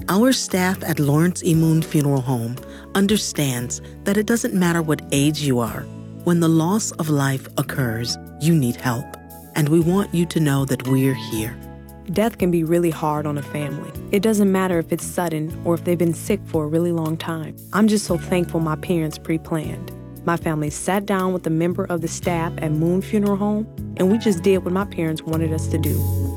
Our staff at Lawrence E. Moon Funeral Home understands that it doesn't matter what age you are. When the loss of life occurs, you need help. And we want you to know that we're here. Death can be really hard on a family. It doesn't matter if it's sudden or if they've been sick for a really long time. I'm just so thankful my parents pre-planned. My family sat down with a member of the staff at Moon Funeral Home, and we just did what my parents wanted us to do.